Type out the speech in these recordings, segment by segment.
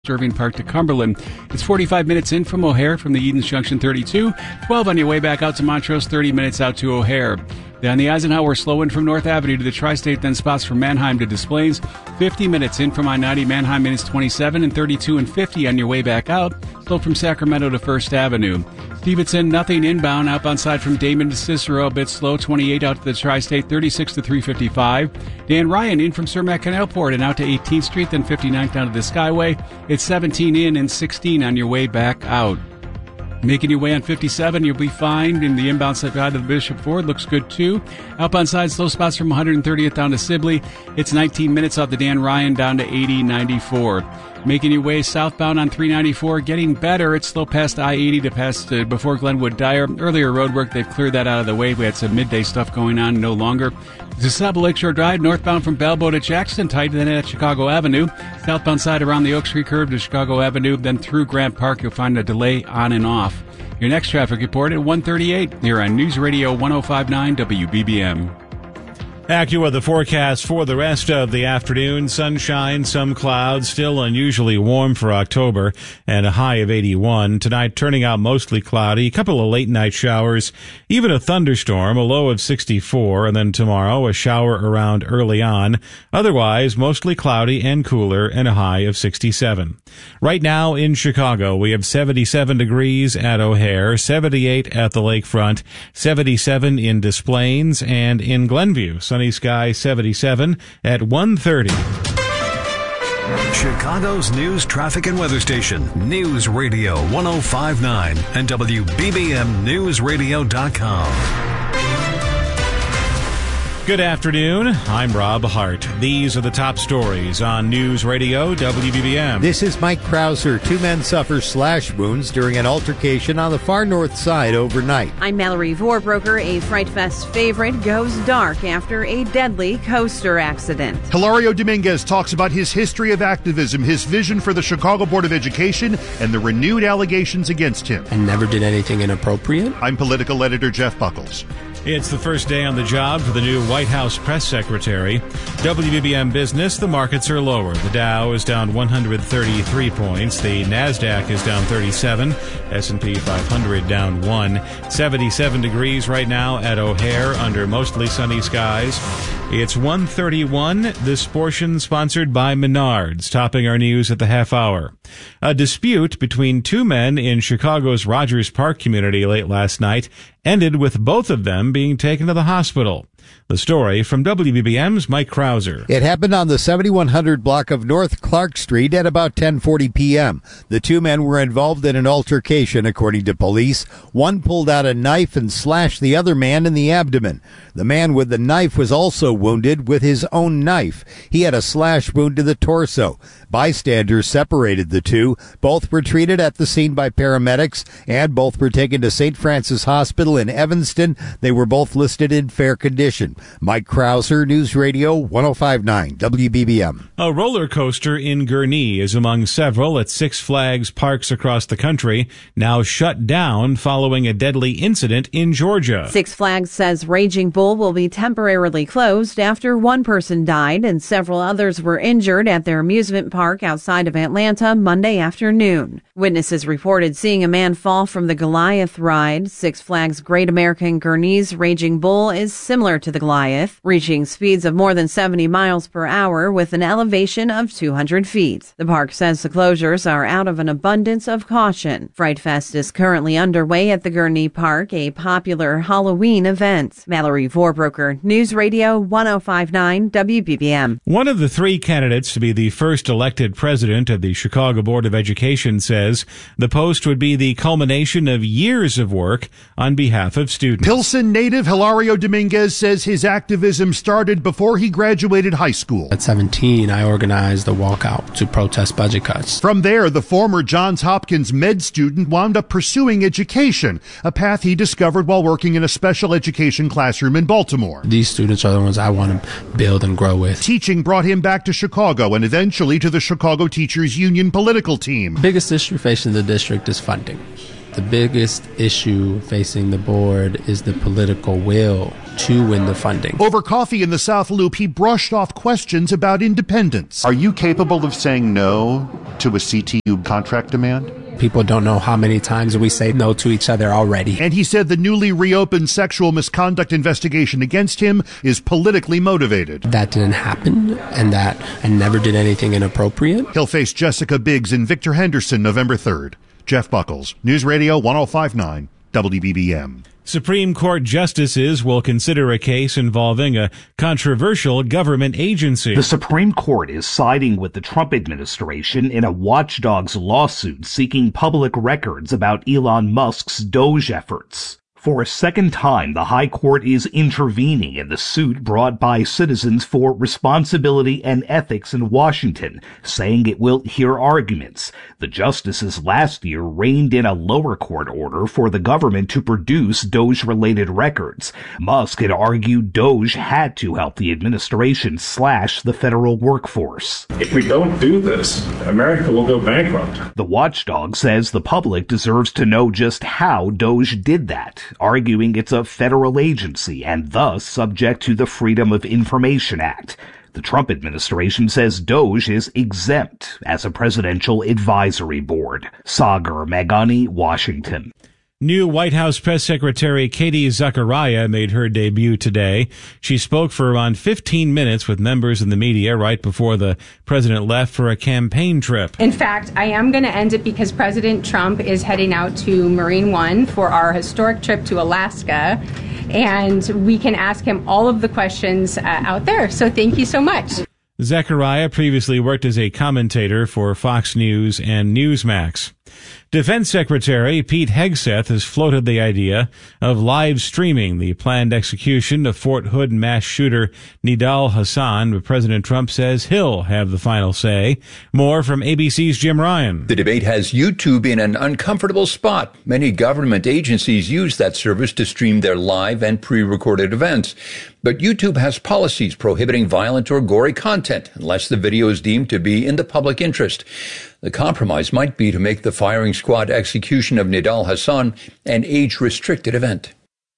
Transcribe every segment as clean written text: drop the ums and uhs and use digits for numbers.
Irving Park to Cumberland. It's 45 minutes in from O'Hare from the Edens Junction 32, 12 on your way back out to Montrose, 30 minutes out to O'Hare. Down the Eisenhower, slow in from North Avenue to the Tri-State, then spots from Manheim to Des Plaines. 50 minutes in from I-90, Manheim minutes 27 and 32 and 50 on your way back out. Slow from Sacramento to First Avenue. Stevenson, nothing inbound. Outbound side from Damon to Cicero, a bit slow. 28 out to the Tri-State, 36 to 355. Dan Ryan in from Cermak Canalport and out to 18th Street, then 59th down to the Skyway. It's 17 in and 16 on your way back out. Making your way on 57, you'll be fine. In the inbound side of the Bishop Ford, looks good too. Outbound side, slow spots from 130th down to Sibley. It's 19 minutes off the Dan Ryan down to 80-94. Making your way southbound on 394, getting better. It's slow past I-80 to past before Glenwood Dyer. Earlier road work, they've cleared that out of the way. We had some midday stuff going on, no longer. DeSable Lakeshore Drive, northbound from Balboa to Jackson, tight then at Chicago Avenue. Southbound side around the Oak Street curve to Chicago Avenue, then through Grant Park, you'll find a delay on and off. Your next traffic report at 1:38 here on News Radio 105.9 WBBM. AccuWeather, the forecast for the rest of the afternoon. Sunshine, some clouds, still unusually warm for October, and a high of 81. Tonight, turning out mostly cloudy, a couple of late-night showers, even a thunderstorm, a low of 64, and then tomorrow, a shower around early on. Otherwise, mostly cloudy and cooler, and a high of 67. Right now in Chicago, we have 77 degrees at O'Hare, 78 at the lakefront, 77 in Des Plaines, and in Glenview. Sunny sky, 77 at 1:30. Chicago's news, traffic, and weather station. News Radio 105.9 and WBBMNewsRadio.com. Good afternoon. I'm Rob Hart. These are the top stories on News Radio WBBM. This is Mike Krauser. Two men suffer slash wounds during an altercation on the far north side overnight. I'm Mallory Vorbroker. A Fright Fest favorite goes dark after a deadly coaster accident. Hilario Dominguez talks about his history of activism, his vision for the Chicago Board of Education, and the renewed allegations against him. I never did anything inappropriate. I'm political editor Jeff Buckles. It's the first day on the job for the new White House press secretary. WBBM Business, the markets are lower. The Dow is down 133 points. The NASDAQ is down 37. S&P 500 down 1. 77 degrees right now at O'Hare under mostly sunny skies. It's 1:31. This portion sponsored by Menards, topping our news at the half hour. A dispute between two men in Chicago's Rogers Park community late last night ended with both of them being taken to the hospital. The story from WBBM's Mike Krauser. It happened on the 7100 block of North Clark Street at about 10:40 p.m. The two men were involved in an altercation, according to police. One pulled out a knife and slashed the other man in the abdomen. The man with the knife was also wounded with his own knife. He had a slash wound to the torso. Bystanders separated the two. Both were treated at the scene by paramedics, and both were taken to St. Francis Hospital in Evanston. They were both listed in fair condition. Mike Krauser, News Radio 105.9 WBBM. A roller coaster in Gurnee is among several at Six Flags parks across the country, now shut down following a deadly incident in Georgia. Six Flags says Raging Bull will be temporarily closed after one person died and several others were injured at their amusement park outside of Atlanta Monday afternoon. Witnesses reported seeing a man fall from the Goliath ride. Six Flags Great American Gurnee's Raging Bull is similar to the Goliath, reaching speeds of more than 70 miles per hour with an elevation of 200 feet. The park says the closures are out of an abundance of caution. Fright Fest is currently underway at the Gurnee Park, a popular Halloween event. Mallory Vorbroker, News Radio 105.9 WBBM. One of the three candidates to be the first elected president of the Chicago Board of Education says the post would be the culmination of years of work on behalf of students. Pilsen native Hilario Dominguez says his activism started before he graduated high school. At 17, I organized a walkout to protest budget cuts. From there, the former Johns Hopkins med student wound up pursuing education, a path he discovered while working in a special education classroom in Baltimore. These students are the ones I want to build and grow with. Teaching brought him back to Chicago and eventually to the Chicago Teachers Union political team. Biggest issue facing the district is funding. The biggest issue facing the board is the political will to win the funding. Over coffee in the South Loop, he brushed off questions about independence. Are you capable of saying no to a CTU contract demand? People don't know how many times we say no to each other already. And he said the newly reopened sexual misconduct investigation against him is politically motivated. That didn't happen, and that I never did anything inappropriate. He'll face Jessica Biggs and Victor Henderson November 3rd. Jeff Buckles, News Radio 1059, WBBM. Supreme Court justices will consider a case involving a controversial government agency. The Supreme Court is siding with the Trump administration in a watchdog's lawsuit seeking public records about Elon Musk's Doge efforts. For a second time, the High Court is intervening in the suit brought by Citizens for Responsibility and Ethics in Washington, saying it will hear arguments. The justices last year reined in a lower court order for the government to produce Doge-related records. Musk had argued Doge had to help the administration slash the federal workforce. If we don't do this, America will go bankrupt. The watchdog says the public deserves to know just how Doge did that, arguing it's a federal agency and thus subject to the Freedom of Information Act. The Trump administration says Doge is exempt as a presidential advisory board. Sagar Meghani, Washington. New White House Press Secretary Katie Zachariah made her debut today. She spoke for around 15 minutes with members in the media right before the president left for a campaign trip. In fact, I am going to end it because President Trump is heading out to Marine One for our historic trip to Alaska, and we can ask him all of the questions out there. So thank you so much. Zachariah previously worked as a commentator for Fox News and Newsmax. Defense Secretary Pete Hegseth has floated the idea of live streaming the planned execution of Fort Hood mass shooter Nidal Hasan, but President Trump says he'll have the final say. More from ABC's Jim Ryan. The debate has YouTube in an uncomfortable spot. Many government agencies use that service to stream their live and pre-recorded events. But YouTube has policies prohibiting violent or gory content unless the video is deemed to be in the public interest. The compromise might be to make the firing squad execution of Nidal Hasan an age-restricted event.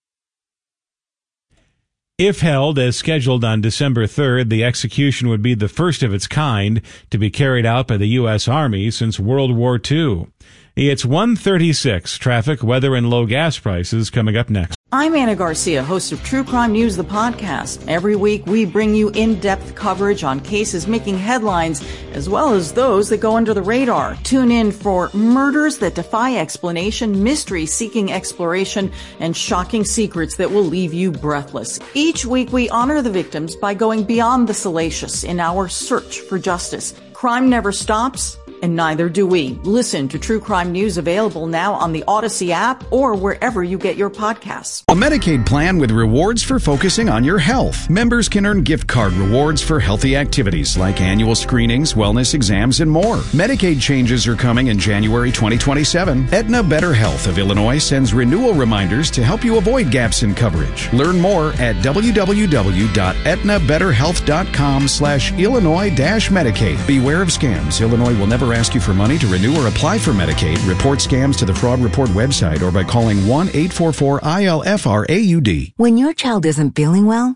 If held as scheduled on December 3rd, the execution would be the first of its kind to be carried out by the U.S. Army since World War II. It's 1:36. Traffic, weather, and low gas prices coming up next. I'm Anna Garcia, host of True Crime News, the podcast. Every week, we bring you in-depth coverage on cases making headlines, as well as those that go under the radar. Tune in for murders that defy explanation, mysteries seeking exploration, and shocking secrets that will leave you breathless. Each week, we honor the victims by going beyond the salacious in our search for justice. Crime never stops, and neither do we. Listen to True Crime News, available now on the Odyssey app or wherever you get your podcasts. A Medicaid plan with rewards for focusing on your health. Members can earn gift card rewards for healthy activities like annual screenings, wellness exams, and more. Medicaid changes are coming in January 2027. Aetna Better Health of Illinois sends renewal reminders to help you avoid gaps in coverage. Learn more at www.aetnabetterhealth.com/Illinois-Medicaid. Beware of scams. Illinois will never ask you for money to renew or apply for Medicaid. Report scams to the Fraud Report website or by calling 1-844-ILFRAUD. When your child isn't feeling well,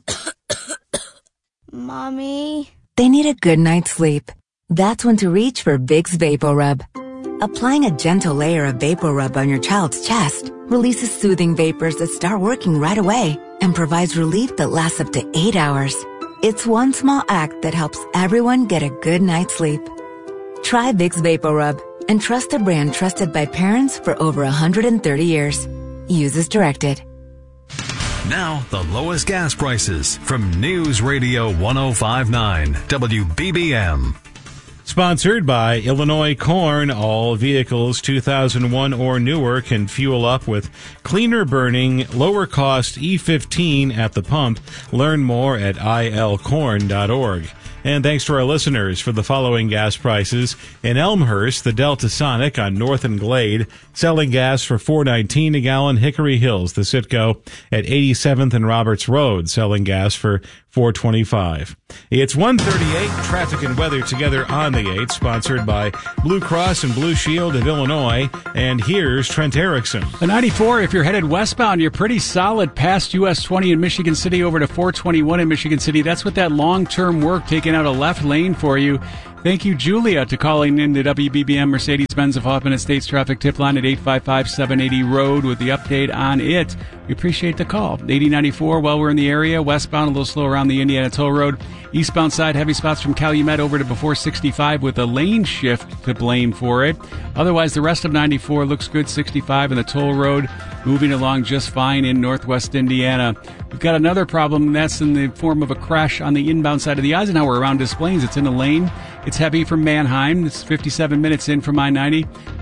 Mommy, they need a good night's sleep. That's when to reach for Vicks VapoRub. Applying a gentle layer of VapoRub on your child's chest releases soothing vapors that start working right away and provides relief that lasts up to 8 hours. It's one small act that helps everyone get a good night's sleep. Try Vicks VapoRub and trust a brand trusted by parents for over 130 years. Use as directed. Now, the lowest gas prices from News Radio 1059 WBBM. Sponsored by Illinois Corn. All vehicles 2001 or newer can fuel up with cleaner burning, lower cost E15 at the pump. Learn more at ilcorn.org. And thanks to our listeners for the following gas prices. In Elmhurst, the Delta Sonic on North and Glade, selling gas for $4.19 a gallon. Hickory Hills, the Citgo at 87th and Roberts Road, selling gas for $4.25. It's 1:38. Traffic and weather together on the 8, sponsored by Blue Cross and Blue Shield of Illinois. And here's Trent Erickson. The 94, if you're headed westbound, you're pretty solid past US 20 in Michigan City over to 421 in Michigan City. That's with that long-term work taking out a left lane for you. Thank you, Julia, to calling in the WBBM Mercedes-Benz of Hoffman Estates traffic tip line at 855-780-ROAD with the update on it. We appreciate the call. 8094, while we're in the area, westbound a little slow around the Indiana Toll Road. Eastbound side, heavy spots from Calumet over to before 65 with a lane shift to blame for it. Otherwise, the rest of 94 looks good. 65 and the Toll Road moving along just fine in northwest Indiana. We've got another problem, and that's in the form of a crash on the inbound side of the Eisenhower around Des Plaines. It's in a lane. It's heavy from Manheim. It's 57 minutes in from I-90.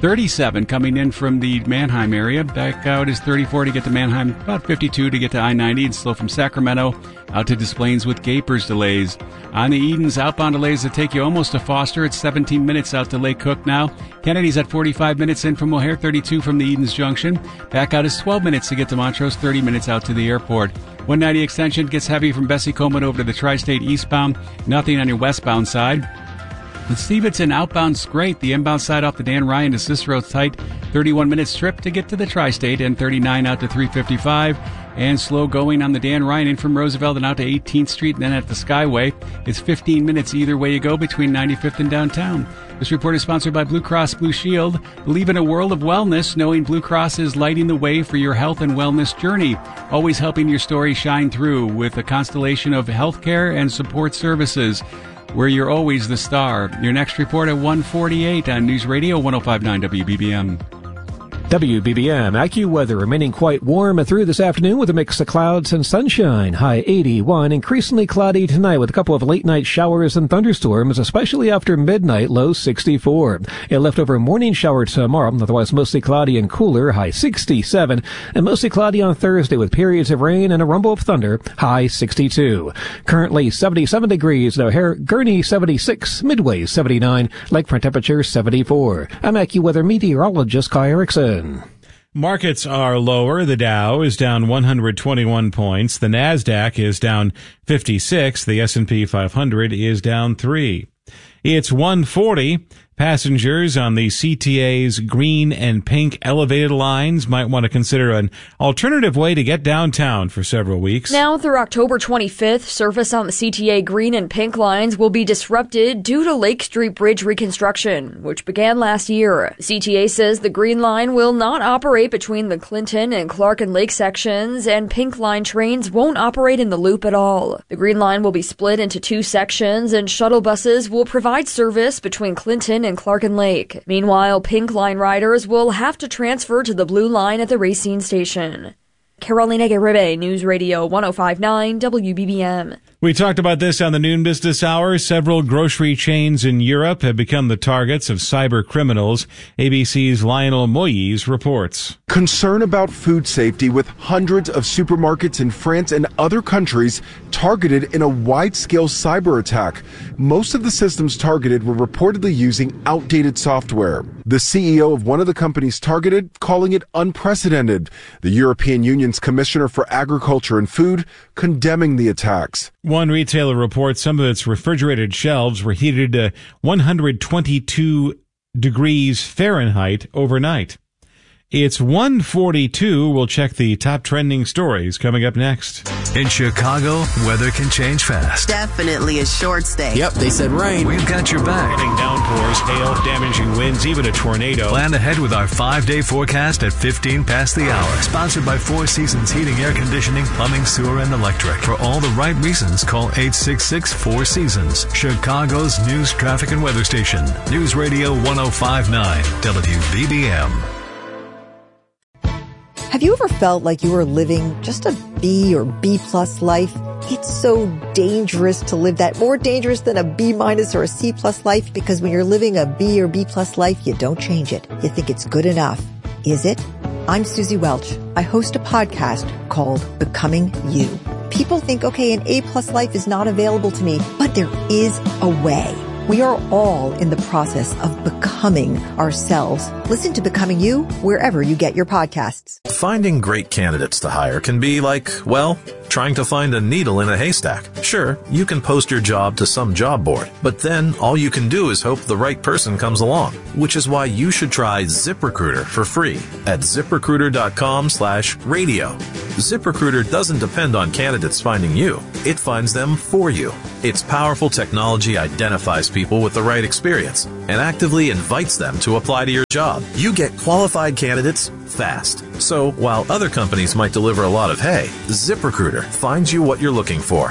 37 coming in from the Manheim area. Back out is 34 to get to Manheim. About 52 to get to I-90. It's slow from Sacramento out to Des Plaines with Gapers delays. On the Edens, outbound delays that take you almost to Foster. It's 17 minutes out to Lake Cook now. Kennedy's at 45 minutes in from O'Hare. 32 from the Edens Junction. Back out is 12 minutes to get to Montrose. 30 minutes out to the airport. 190 extension gets heavy from Bessie Coleman over to the Tri-State eastbound. Nothing on your westbound side. With Stevenson, outbound's great. The inbound side off the Dan Ryan to Cicero's tight. 31 minutes trip to get to the Tri-State and 39 out to 355. And slow going on the Dan Ryan in from Roosevelt and out to 18th Street and then at the Skyway. It's 15 minutes either way you go between 95th and downtown. This report is sponsored by Blue Cross Blue Shield. Believe in a world of wellness, knowing Blue Cross is lighting the way for your health and wellness journey, always helping your story shine through with a constellation of healthcare and support services, where you're always the star. Your next report at 1:48 on News Radio 105.9 WBBM. WBBM AccuWeather remaining quite warm through this afternoon with a mix of clouds and sunshine. High 81. Increasingly cloudy tonight with a couple of late night showers and thunderstorms, especially after midnight. Low 64. A leftover morning shower tomorrow. Otherwise mostly cloudy and cooler. High 67. And mostly cloudy on Thursday with periods of rain and a rumble of thunder. High 62. Currently 77 degrees. O'Hare, Gurney 76. Midway 79. Lakefront temperature 74. I'm AccuWeather meteorologist Kai Erickson. Markets are lower. The Dow is down 121 points. The Nasdaq is down 56. The S&P 500 is down 3. It's 1:40. Passengers on the CTA's green and pink elevated lines might want to consider an alternative way to get downtown for several weeks. Now through October 25th, service on the CTA green and pink lines will be disrupted due to Lake Street Bridge reconstruction, which began last year. CTA says the green line will not operate between the Clinton and Clark and Lake sections, and pink line trains won't operate in the loop at all. The green line will be split into 2 sections, and shuttle buses will provide service between Clinton and Clark and Lake. Meanwhile, pink line riders will have to transfer to the blue line at the Racine station. Carolina Garibay, News Radio 105.9 WBBM. We talked about this on the noon business hour. Several grocery chains in Europe have become the targets of cyber criminals. ABC's Lionel Moyes reports. Concern about food safety with hundreds of supermarkets in France and other countries targeted in a wide-scale cyber attack. Most of the systems targeted were reportedly using outdated software. The CEO of one of the companies targeted calling it unprecedented. The European Union's Commissioner for Agriculture and Food condemning the attacks. One retailer reports some of its refrigerated shelves were heated to 122 degrees Fahrenheit overnight. It's 1:42. We'll check the top trending stories coming up next. In Chicago, weather can change fast. Definitely a short stay. Yep, they said rain. We've got your back. Downpours, hail, damaging winds, even a tornado. Plan ahead with our 5-day forecast at 15 past the hour. Sponsored by Four Seasons Heating, Air Conditioning, Plumbing, Sewer, and Electric. For all the right reasons, call 866-4Seasons. Chicago's news, traffic, and weather station. News Radio 105.9 WBBM. Have you ever felt like you were living just a B or B plus life? It's so dangerous to live that, more dangerous than a B minus or a C plus life, because when you're living a B or B plus life, you don't change it. You think it's good enough. Is it? I'm Susie Welch. I host a podcast called Becoming You. People think, okay, an A-plus life is not available to me, but there is a way. We are all in the process of becoming ourselves. Listen to Becoming You wherever you get your podcasts. Finding great candidates to hire can be like, well, trying to find a needle in a haystack. Sure, you can post your job to some job board, but then all you can do is hope the right person comes along, which is why you should try ZipRecruiter for free at ZipRecruiter.com/radio. ZipRecruiter doesn't depend on candidates finding you. It finds them for you. Its powerful technology identifies people with the right experience and actively invites them to apply to your job. You get qualified candidates fast. So while other companies might deliver a lot of hay, ZipRecruiter finds you what you're looking for.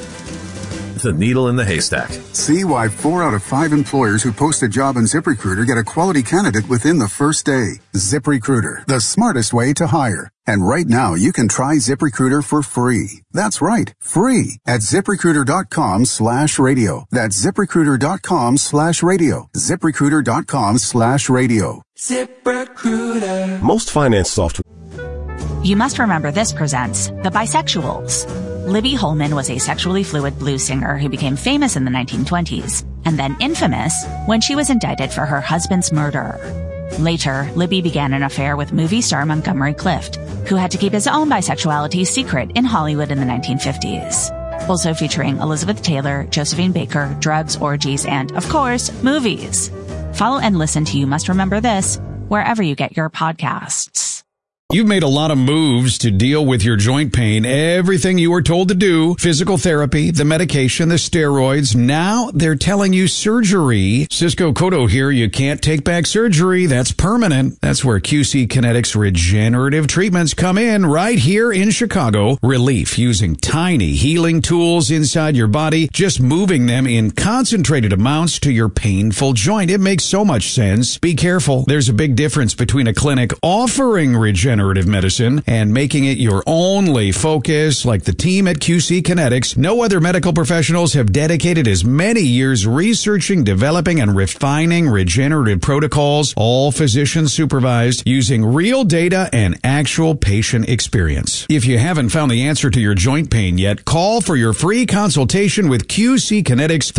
The needle in the haystack. See why 4 out of 5 employers who post a job on ZipRecruiter get a quality candidate within the first day. ZipRecruiter, the smartest way to hire. And right now, you can try ZipRecruiter for free. That's right, free at ZipRecruiter.com/radio. That's ZipRecruiter.com/radio. ZipRecruiter.com/radio. ZipRecruiter. Most finance software. You Must Remember This presents The Bisexuals. Libby Holman was a sexually fluid blues singer who became famous in the 1920s, and then infamous when she was indicted for her husband's murder. Later, Libby began an affair with movie star Montgomery Clift, who had to keep his own bisexuality secret in Hollywood in the 1950s. Also featuring Elizabeth Taylor, Josephine Baker, drugs, orgies, and, of course, movies. Follow and listen to You Must Remember This wherever you get your podcasts. You've made a lot of moves to deal with your joint pain. Everything you were told to do, physical therapy, the medication, the steroids. Now they're telling you surgery. Cisco Cotto here. You can't take back surgery. That's permanent. That's where QC Kinetics regenerative treatments come in right here in Chicago. Relief using tiny healing tools inside your body, just moving them in concentrated amounts to your painful joint. It makes so much sense. Be careful. There's a big difference between a clinic offering regenerative medicine and making it your only focus, like the team at QC Kinetics. No other medical professionals have dedicated as many years researching, developing, and refining regenerative protocols, all physician supervised, using real data and actual patient experience. If you haven't found the answer to your joint pain yet, call for your free consultation with QC Kinetics.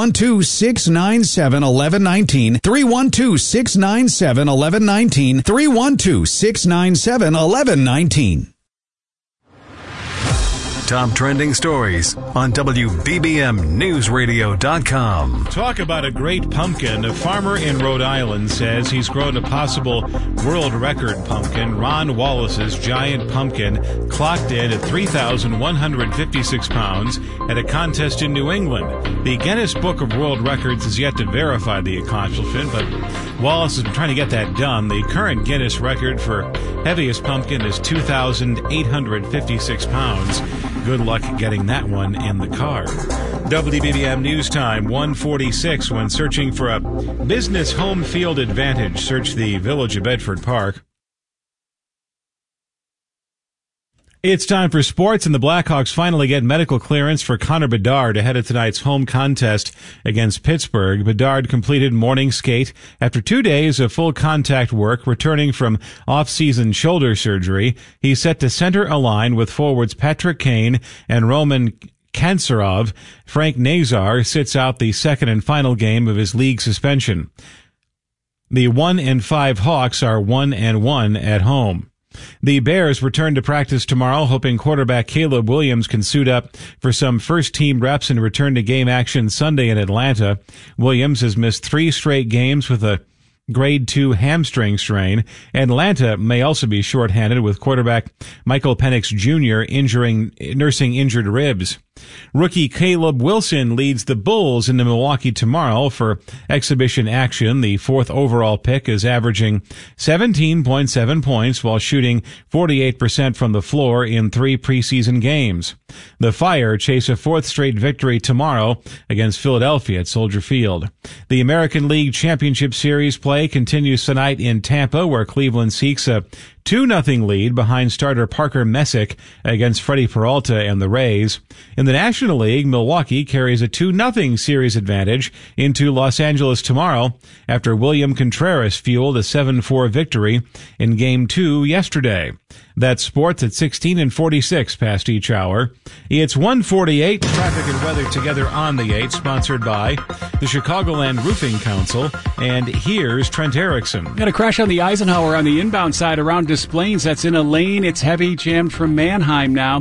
312-697-1119, 312-697-1119, 312-697-1119. Top trending stories on WBBMNewsRadio.com. Talk about a great pumpkin. A farmer in Rhode Island says he's grown a possible world record pumpkin. Ron Wallace's giant pumpkin clocked in at 3,156 pounds at a contest in New England. The Guinness Book of World Records has yet to verify the accomplishment, but Wallace has been trying to get that done. The current Guinness record for heaviest pumpkin is 2,856 pounds. Good luck getting that one in the car. WBBM News Time, 1:46. When searching for a business home field advantage, search the Village of Bedford Park. It's time for sports, and the Blackhawks finally get medical clearance for Connor Bedard ahead of tonight's home contest against Pittsburgh. Bedard completed morning skate after 2 days of full contact work, returning from off-season shoulder surgery. He's set to center a line with forwards Patrick Kane and Roman Kantsarov. Frank Nazar sits out the second and final game of his league suspension. The 1-5 Hawks are 1-1 at home. The Bears return to practice tomorrow, hoping quarterback Caleb Williams can suit up for some first-team reps and return to game action Sunday in Atlanta. Williams has missed 3 straight games with a grade 2 hamstring strain. Atlanta may also be shorthanded with quarterback Michael Penix Jr. nursing injured ribs. Rookie Caleb Wilson leads the Bulls into Milwaukee tomorrow for exhibition action. The 4th overall pick is averaging 17.7 points while shooting 48% from the floor in 3 preseason games. The Fire chase a 4th straight victory tomorrow against Philadelphia at Soldier Field. The American League Championship Series play continues tonight in Tampa, where Cleveland seeks a 2-0 lead behind starter Parker Messick against Freddie Peralta and the Rays. In the National League, Milwaukee carries a 2-0 series advantage into Los Angeles tomorrow after William Contreras fueled a 7-4 victory in Game 2 yesterday. That's sports at 16 and 46 past each hour. It's 1:48. Traffic and weather together on the 8, sponsored by the Chicagoland Roofing Council. And here's Trent Erickson. Got a crash on the Eisenhower on the inbound side around Des Plaines. That's in a lane. It's heavy jammed from Manheim now.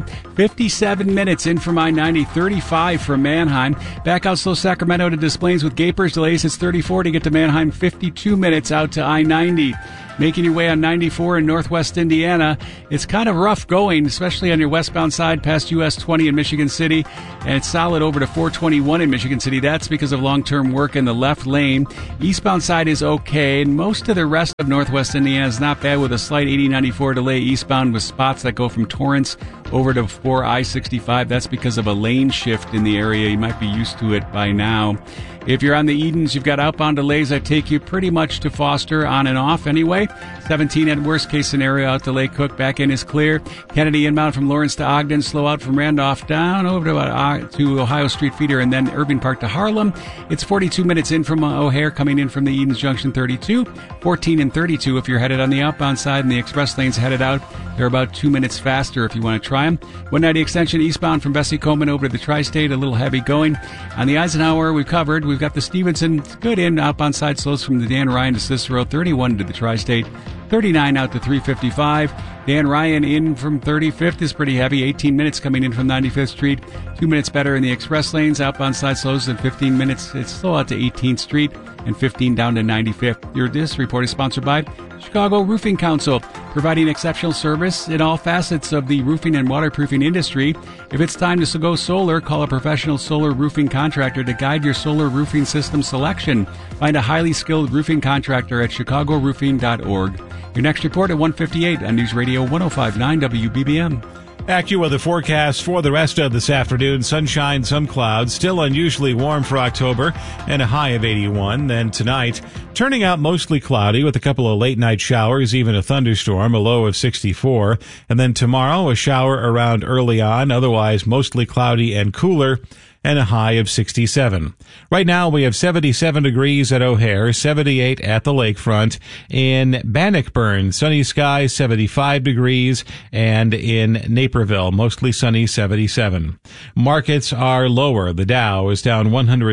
57 minutes in from I-90, 35 from Manheim. Back out slow Sacramento to Des Plaines with Gapers delays. It's 34 to get to Manheim, 52 minutes out to I-90. Making your way on 94 in northwest Indiana. It's kind of rough going, especially on your westbound side past US 20 in Michigan City. And it's solid over to 421 in Michigan City. That's because of long-term work in the left lane. Eastbound side is okay. And most of the rest of northwest Indiana is not bad with a slight 80-94 delay eastbound with spots that go from Torrance over to 4 I-65. That's because of a lane shift in the area. You might be used to it by now. If you're on the Edens, you've got outbound delays that take you pretty much to Foster on and off anyway. 17 at worst case scenario out to Lake Cook. Back in is clear. Kennedy inbound from Lawrence to Ogden. Slow out from Randolph down over to Ohio Street Feeder and then Irving Park to Harlem. It's 42 minutes in from O'Hare coming in from the Edens Junction 32. 14 and 32 if you're headed on the outbound side and the express lanes headed out. They're about 2 minutes faster if you want to try them. 190 extension eastbound from Bessie Coleman over to the Tri-State. A little heavy going. On the Eisenhower, we've covered. We've got the Stevenson, good in, outbound side slows from the Dan Ryan to Cicero, 31 to the Tri-State, 39 out to 355. Dan Ryan in from 35th is pretty heavy, 18 minutes coming in from 95th Street, 2 minutes better in the express lanes, outbound side slows in 15 minutes. It's slow out to 18th Street and 15 down to 95th. This report is sponsored by Chicago Roofing Council, providing exceptional service in all facets of the roofing and waterproofing industry. If it's time to go solar, call a professional solar roofing contractor to guide your solar roofing system selection. Find a highly skilled roofing contractor at chicagoroofing.org. Your next report at 1:58 on News Radio 105.9 WBBM. AccuWeather forecast for the rest of this afternoon. Sunshine, some clouds, still unusually warm for October, and a high of 81. Then tonight, turning out mostly cloudy with a couple of late night showers, even a thunderstorm, a low of 64. And then tomorrow, a shower around early on, otherwise mostly cloudy and cooler, and a high of 67. Right now, we have 77 degrees at O'Hare, 78 at the lakefront. In Bannockburn, sunny skies, 75 degrees, and in Naperville, mostly sunny, 77. Markets are lower. The Dow is down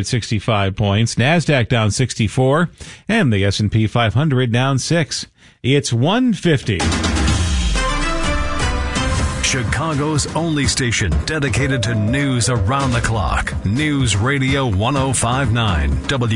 165 points, NASDAQ down 64, and the S&P 500 down 6. It's 150. Chicago's only station dedicated to news around the clock. News Radio 105.9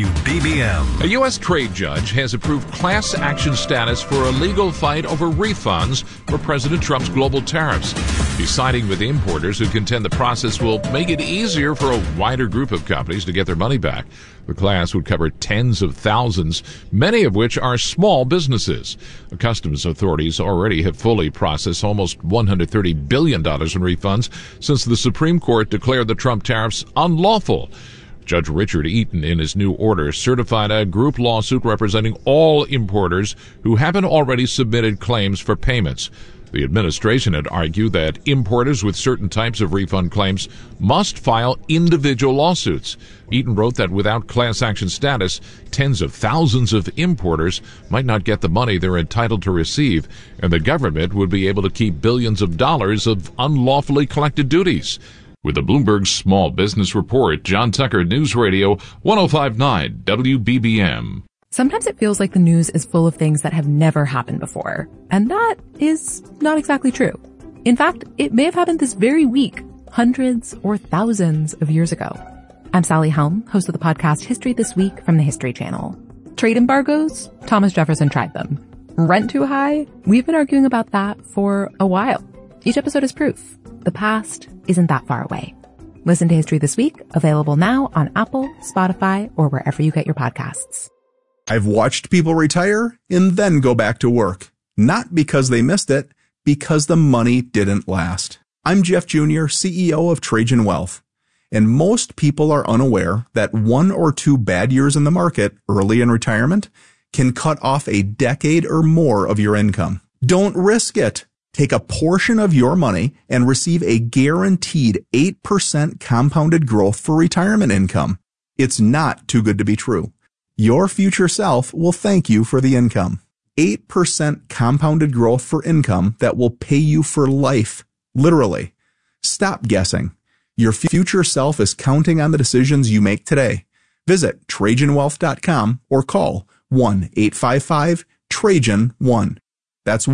WBBM. A U.S. trade judge has approved class action status for a legal fight over refunds for President Trump's global tariffs, deciding with importers who contend the process will make it easier for a wider group of companies to get their money back. The class would cover tens of thousands, many of which are small businesses. The customs authorities already have fully processed almost $130 billion in refunds since the Supreme Court declared the Trump tariffs unlawful. Judge Richard Eaton, in his new order, certified a group lawsuit representing all importers who haven't already submitted claims for payments. The administration had argued that importers with certain types of refund claims must file individual lawsuits. Eaton wrote that without class action status, tens of thousands of importers might not get the money they're entitled to receive, and the government would be able to keep billions of dollars of unlawfully collected duties. With the Bloomberg Small Business Report, John Tucker, News Radio 105.9 WBBM. Sometimes it feels like the news is full of things that have never happened before. And that is not exactly true. In fact, it may have happened this very week, hundreds or thousands of years ago. I'm Sally Helm, host of the podcast History This Week from the History Channel. Trade embargoes? Thomas Jefferson tried them. Rent too high? We've been arguing about that for a while. Each episode is proof. The past isn't that far away. Listen to History This Week, available now on Apple, Spotify, or wherever you get your podcasts. I've watched people retire and then go back to work. Not because they missed it, because the money didn't last. I'm Jeff Jr., CEO of Trajan Wealth. And most people are unaware that 1 or 2 bad years in the market early in retirement can cut off a decade or more of your income. Don't risk it. Take a portion of your money and receive a guaranteed 8% compounded growth for retirement income. It's not too good to be true. Your future self will thank you for the income. 8% compounded growth for income that will pay you for life. Literally. Stop guessing. Your future self is counting on the decisions you make today. Visit TrajanWealth.com or call 1-855-TRAJAN-1. That's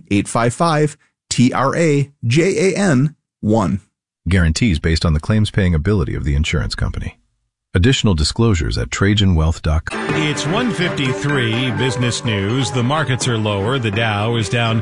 1-855-TRAJAN-1. Guarantees based on the claims-paying ability of the insurance company. Additional disclosures at TrajanWealth.com. It's 1:53 business news. The markets are lower. The Dow is down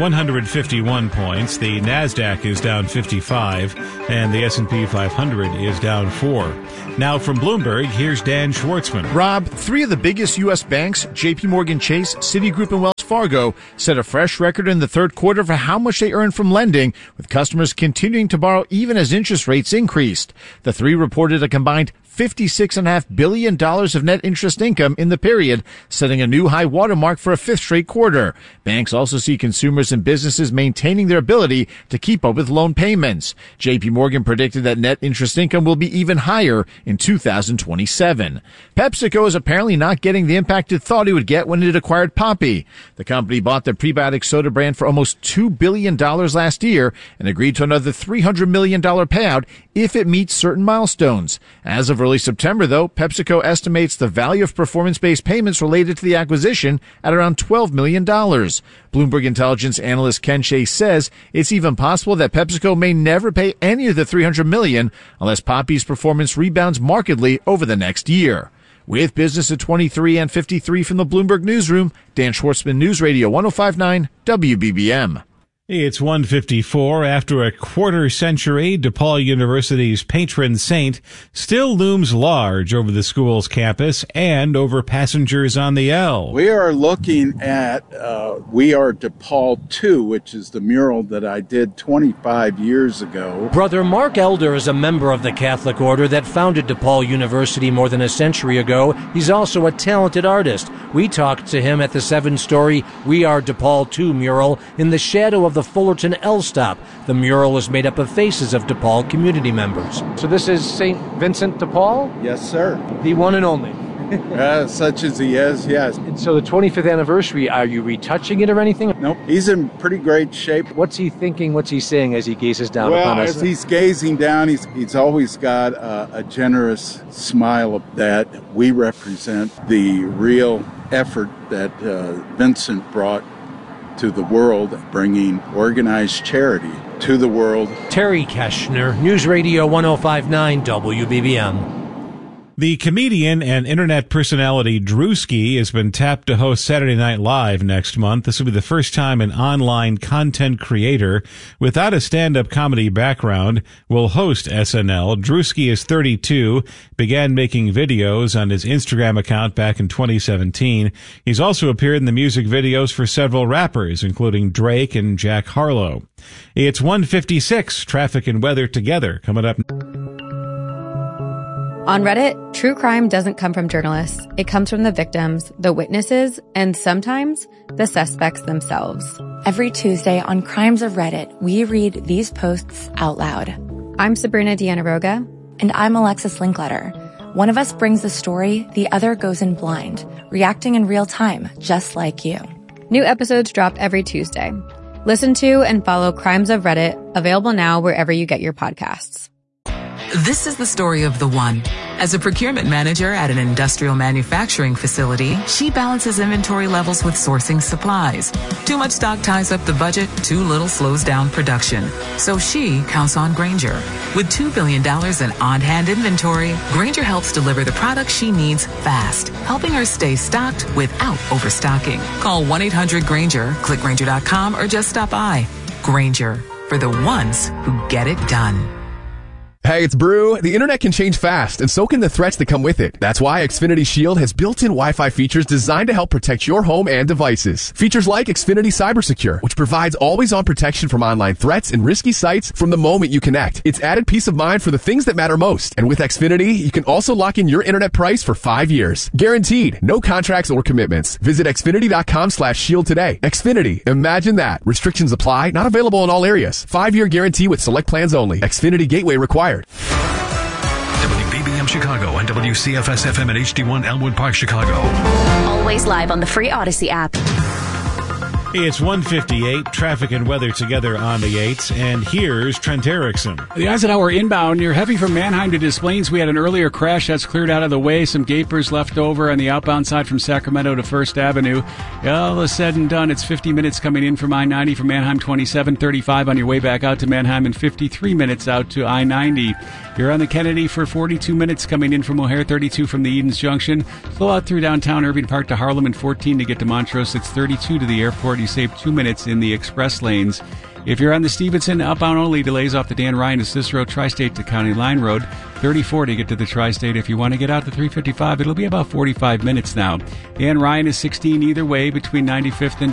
151 points. The Nasdaq is down 55, and the S&P 500 is down 4. Now from Bloomberg, here's Dan Schwartzman. Rob, three of the biggest U.S. banks, JP Morgan Chase, Citigroup, and Wells Fargo, set a fresh record in the third quarter for how much they earned from lending, with customers continuing to borrow even as interest rates increased. The three reported a combined $56.5 billion of net interest income in the period, setting a new high watermark for a fifth straight quarter. Banks also see consumers and businesses maintaining their ability to keep up with loan payments. JP Morgan predicted that net interest income will be even higher in 2027. PepsiCo is apparently not getting the impact it thought it would get when it acquired Poppi. The company bought the prebiotic soda brand for almost $2 billion last year and agreed to another $300 million payout if it meets certain milestones. As of early September, though, PepsiCo estimates the value of performance-based payments related to the acquisition at around $12 million. Bloomberg Intelligence analyst Ken Chase says it's even possible that PepsiCo may never pay any of the $300 million unless Poppi's performance rebounds markedly over the next year. With business at 23 and 53 from the Bloomberg Newsroom, Dan Schwartzman, News Radio 105.9 WBBM. It's 1:54. After a quarter century, DePaul University's patron saint still looms large over the school's campus and over passengers on the L. We are looking at We Are DePaul 2, which is the mural that I did 25 years ago. Brother Mark Elder is a member of the Catholic order that founded DePaul University more than a century ago. He's also a talented artist. We talked to him at the 7-story We Are DePaul 2 mural in the shadow of the Fullerton L stop. The mural is made up of faces of DePaul community members. So this is St. Vincent de Paul? Yes, sir. The one and only. Such as he is, yes. And so the 25th anniversary, are you retouching it or anything? Nope. He's in pretty great shape. What's he thinking? What's he saying as he gazes down upon us? Well, as he's gazing down, he's always got a generous smile that we represent the real effort that Vincent brought to the world, bringing organized charity to the world. Terry Keschner, News Radio 105.9 WBBM. The comedian and internet personality Drewski has been tapped to host Saturday Night Live next month. This will be the first time an online content creator without a stand-up comedy background will host SNL. Drewski is 32, began making videos on his Instagram account back in 2017. He's also appeared in the music videos for several rappers, including Drake and Jack Harlow. It's 1:56, traffic and weather together, coming up. On Reddit, true crime doesn't come from journalists. It comes from the victims, the witnesses, and sometimes the suspects themselves. Every Tuesday on Crimes of Reddit, we read these posts out loud. I'm Sabrina Dianaroga. And I'm Alexis Linkletter. One of us brings the story, the other goes in blind, reacting in real time, just like you. New episodes drop every Tuesday. Listen to and follow Crimes of Reddit, available now wherever you get your podcasts. This is the story of the one. As a procurement manager at an industrial manufacturing facility, she balances inventory levels with sourcing supplies. Too much stock ties up the budget, too little slows down production. So she counts on Grainger. With $2 billion in on-hand inventory, Grainger helps deliver the products she needs fast, helping her stay stocked without overstocking. Call 1-800-GRAINGER, click Grainger.com, or just stop by. Grainger, for the ones who get it done. Hey, it's Brew. The internet can change fast, and so can the threats that come with it. That's why Xfinity Shield has built-in Wi-Fi features designed to help protect your home and devices. Features like Xfinity CyberSecure, which provides always-on protection from online threats and risky sites from the moment you connect. It's added peace of mind for the things that matter most. And with Xfinity, you can also lock in your internet price for 5 years. Guaranteed. No contracts or commitments. Visit Xfinity.com/shield today. Xfinity. Imagine that. Restrictions apply. Not available in all areas. 5-year guarantee with select plans only. Xfinity Gateway required. WBBM Chicago and WCFS FM at HD1 Elmwood Park, Chicago. Always live on the free Odyssey app. It's 1:58. Traffic and weather together on the 8s. And here's Trent Erickson. The Eisenhower inbound, you're heavy from Manheim to Des Plaines. We had an earlier crash that's cleared out of the way. Some gapers left over on the outbound side from Sacramento to First Avenue. All is said and done. It's 50 minutes coming in from I-90 from Manheim, 27, 35 on your way back out to Manheim, and 53 minutes out to I-90. You're on the Kennedy for 42 minutes coming in from O'Hare, 32 from the Edens Junction. Slow out through downtown Irving Park to Harlem, and 14 to get to Montrose. It's 32 to the airport. You save 2 minutes in the express lanes. If you're on the Stevenson, outbound only, delays off the Dan Ryan to Cicero Tri-State to County Line Road. 34 to get to the Tri-State. If you want to get out to 355, it'll be about 45 minutes now. Dan Ryan is 16 either way between 95th and